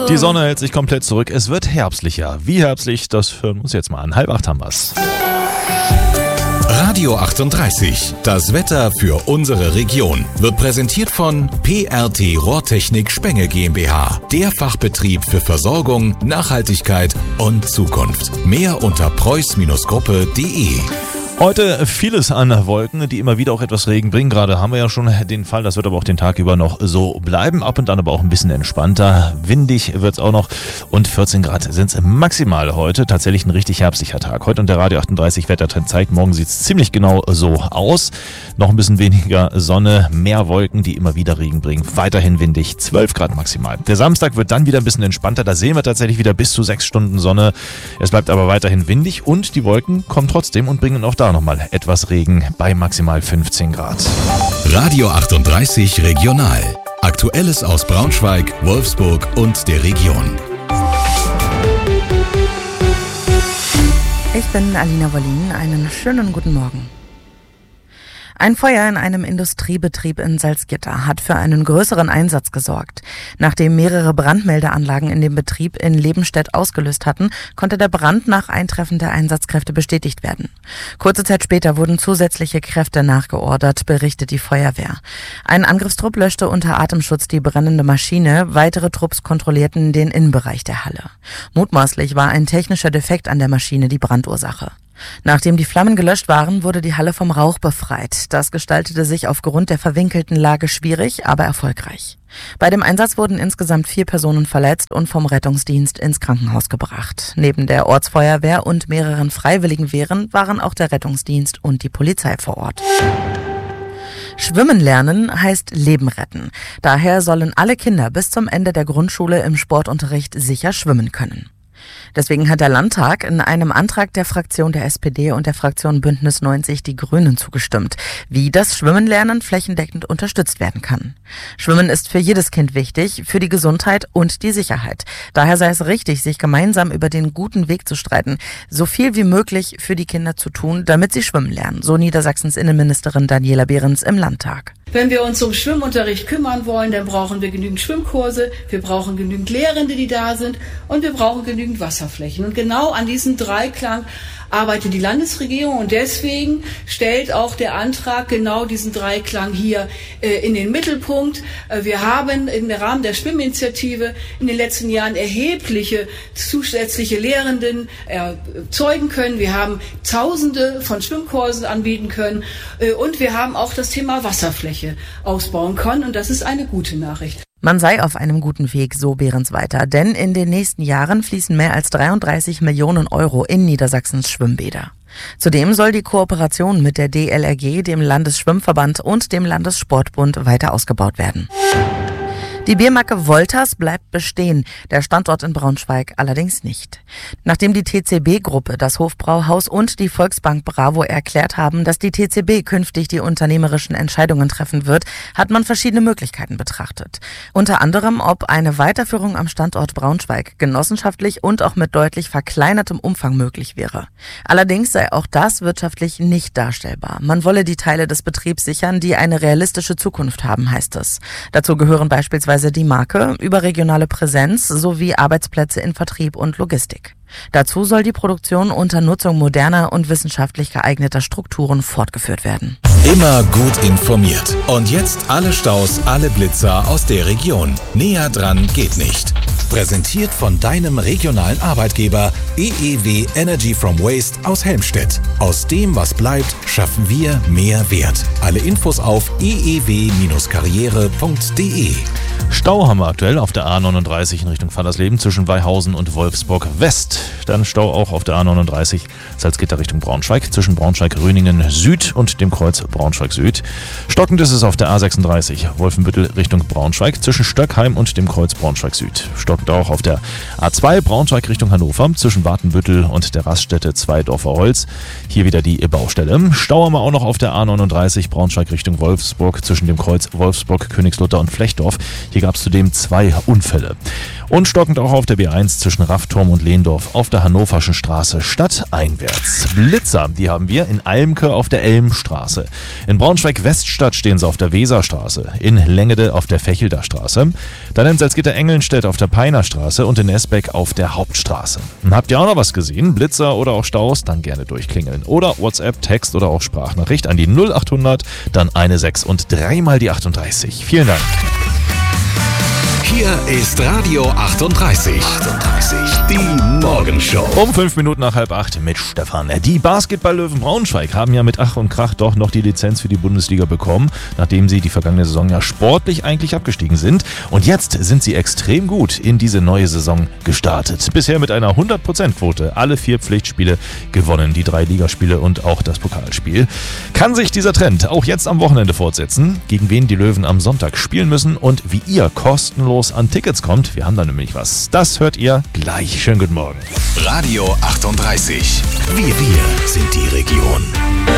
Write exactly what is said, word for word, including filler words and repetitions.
Die Sonne hält sich komplett zurück. Es wird herbstlicher. Wie herbstlich, das hören wir uns jetzt mal an. Halb acht haben wir's. Radio achtunddreißig, das Wetter für unsere Region, wird präsentiert von P R T Rohrtechnik Spenge GmbH, der Fachbetrieb für Versorgung, Nachhaltigkeit und Zukunft. Mehr unter preuß Gruppe punkt de. Heute vieles an Wolken, die immer wieder auch etwas Regen bringen. Gerade haben wir ja schon den Fall, das wird aber auch den Tag über noch so bleiben. Ab und an aber auch ein bisschen entspannter. Windig wird es auch noch und vierzehn Grad sind es maximal heute. Tatsächlich ein richtig herbstlicher Tag. Heute und der Radio achtunddreißig Wettertrend zeigt, morgen sieht es ziemlich genau so aus. Noch ein bisschen weniger Sonne, mehr Wolken, die immer wieder Regen bringen. Weiterhin windig, zwölf Grad maximal. Der Samstag wird dann wieder ein bisschen entspannter. Da sehen wir tatsächlich wieder bis zu sechs Stunden Sonne. Es bleibt aber weiterhin windig und die Wolken kommen trotzdem und bringen auch da nochmal etwas Regen bei maximal fünfzehn Grad. Radio achtunddreißig Regional. Aktuelles aus Braunschweig, Wolfsburg und der Region. Ich bin Alina Wollin. Einen schönen guten Morgen. Ein Feuer in einem Industriebetrieb in Salzgitter hat für einen größeren Einsatz gesorgt. Nachdem mehrere Brandmeldeanlagen in dem Betrieb in Lebenstedt ausgelöst hatten, konnte der Brand nach Eintreffen der Einsatzkräfte bestätigt werden. Kurze Zeit später wurden zusätzliche Kräfte nachgeordert, berichtet die Feuerwehr. Ein Angriffstrupp löschte unter Atemschutz die brennende Maschine, weitere Trupps kontrollierten den Innenbereich der Halle. Mutmaßlich war ein technischer Defekt an der Maschine die Brandursache. Nachdem die Flammen gelöscht waren, wurde die Halle vom Rauch befreit. Das gestaltete sich aufgrund der verwinkelten Lage schwierig, aber erfolgreich. Bei dem Einsatz wurden insgesamt vier Personen verletzt und vom Rettungsdienst ins Krankenhaus gebracht. Neben der Ortsfeuerwehr und mehreren Freiwilligenwehren waren auch der Rettungsdienst und die Polizei vor Ort. Schwimmen lernen heißt Leben retten. Daher sollen alle Kinder bis zum Ende der Grundschule im Sportunterricht sicher schwimmen können. Deswegen hat der Landtag in einem Antrag der Fraktion der S P D und der Fraktion Bündnis neunzig Die Grünen zugestimmt, wie das Schwimmenlernen flächendeckend unterstützt werden kann. Schwimmen ist für jedes Kind wichtig, für die Gesundheit und die Sicherheit. Daher sei es richtig, sich gemeinsam über den guten Weg zu streiten, so viel wie möglich für die Kinder zu tun, damit sie schwimmen lernen, so Niedersachsens Innenministerin Daniela Behrens im Landtag. Wenn wir uns um Schwimmunterricht kümmern wollen, dann brauchen wir genügend Schwimmkurse, wir brauchen genügend Lehrende, die da sind, und wir brauchen genügend Wasserflächen. Und genau an diesem Dreiklang arbeitet die Landesregierung, und deswegen stellt auch der Antrag genau diesen Dreiklang hier äh, in den Mittelpunkt. Äh, wir haben im Rahmen der Schwimminitiative in den letzten Jahren erhebliche zusätzliche Lehrenden erzeugen können. Wir haben Tausende von Schwimmkursen anbieten können, äh, und wir haben auch das Thema Wasserfläche ausbauen können, und das ist eine gute Nachricht. Man sei auf einem guten Weg, so Behrens weiter, denn in den nächsten Jahren fließen mehr als dreiunddreißig Millionen Euro in Niedersachsens Schwimmbäder. Zudem soll die Kooperation mit der D L R G, dem Landesschwimmverband und dem Landessportbund weiter ausgebaut werden. Die Biermarke Wolters bleibt bestehen, der Standort in Braunschweig allerdings nicht. Nachdem die T C B-Gruppe, das Hofbrauhaus und die Volksbank Bravo erklärt haben, dass die T C B künftig die unternehmerischen Entscheidungen treffen wird, hat man verschiedene Möglichkeiten betrachtet. Unter anderem, ob eine Weiterführung am Standort Braunschweig genossenschaftlich und auch mit deutlich verkleinertem Umfang möglich wäre. Allerdings sei auch das wirtschaftlich nicht darstellbar. Man wolle die Teile des Betriebs sichern, die eine realistische Zukunft haben, heißt es. Dazu gehören beispielsweise die Marke, überregionale Präsenz sowie Arbeitsplätze in Vertrieb und Logistik. Dazu soll die Produktion unter Nutzung moderner und wissenschaftlich geeigneter Strukturen fortgeführt werden. Immer gut informiert. Und jetzt alle Staus, alle Blitzer aus der Region. Näher dran geht nicht. Präsentiert von deinem regionalen Arbeitgeber E E W Energy from Waste aus Helmstedt. Aus dem, was bleibt, schaffen wir mehr Wert. Alle Infos auf e e w karriere punkt de. Stau haben wir aktuell auf der A neununddreißig in Richtung Fallersleben zwischen Weihausen und Wolfsburg West. Dann Stau auch auf der A neununddreißig Salzgitter Richtung Braunschweig zwischen Braunschweig-Röningen Süd und dem Kreuz Braunschweig Süd. Stockend ist es auf der A sechsunddreißig Wolfenbüttel Richtung Braunschweig zwischen Stöckheim und dem Kreuz Braunschweig Süd. Stockend auch auf der A zwei Braunschweig Richtung Hannover zwischen Wartenbüttel und der Raststätte Zweidorfer Holz. Hier wieder die Baustelle. Stau haben wir auch noch auf der A neununddreißig Braunschweig Richtung Wolfsburg zwischen dem Kreuz Wolfsburg, Königslutter und Flechdorf. Hier gab es zudem zwei Unfälle. Und stockend auch auf der B eins zwischen Raffturm und Lehndorf auf der Hannoverschen Straße stadteinwärts. Blitzer, die haben wir in Almke auf der Elmstraße. In Braunschweig-Weststadt stehen sie auf der Weserstraße. In Lengede auf der Fechelder Straße. Dann in Salzgitter-Engelnstedt auf der Peinerstraße und in Esbeck auf der Hauptstraße. Und habt ihr auch noch was gesehen? Blitzer oder auch Staus? Dann gerne durchklingeln. Oder WhatsApp, Text oder auch Sprachnachricht an die null achthundert, dann eine sechs und dreimal die achtunddreißig. Vielen Dank. Hier ist Radio achtunddreißig. achtunddreißig, die Morgenshow. Um fünf Minuten nach halb acht mit Stefan. Die Basketball-Löwen Braunschweig haben ja mit Ach und Krach doch noch die Lizenz für die Bundesliga bekommen, nachdem sie die vergangene Saison ja sportlich eigentlich abgestiegen sind. Und jetzt sind sie extrem gut in diese neue Saison gestartet. Bisher mit einer hundert Prozent Quote. Alle vier Pflichtspiele gewonnen, die drei Ligaspiele und auch das Pokalspiel. Kann sich dieser Trend auch jetzt am Wochenende fortsetzen? Gegen wen die Löwen am Sonntag spielen müssen und wie ihr kostenlos an Tickets kommt. Wir haben da nämlich was. Das hört ihr gleich. Schönen guten Morgen. Radio achtunddreißig. Wir, wir sind die Region.